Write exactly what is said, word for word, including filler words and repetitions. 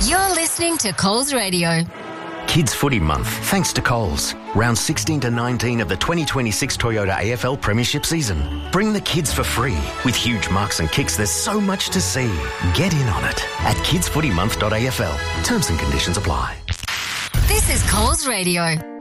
You're listening to Coles Radio. Kids Footy Month, thanks to Coles. Round sixteen to nineteen of the twenty twenty-six Toyota A F L Premiership season. Bring the kids for free. With huge marks and kicks, there's so much to see. Get in on it at kids footy month dot a f l. Terms and conditions apply. This is Coles Radio.